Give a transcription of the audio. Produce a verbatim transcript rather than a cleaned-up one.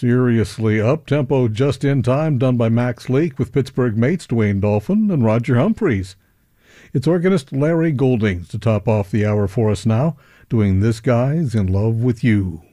Seriously up-tempo, just-in-time, done by Max Leake with Pittsburgh mates Dwayne Dolphin and Roger Humphreys. It's organist Larry Goldings to top off the hour for us now, doing This Guy's in Love with You.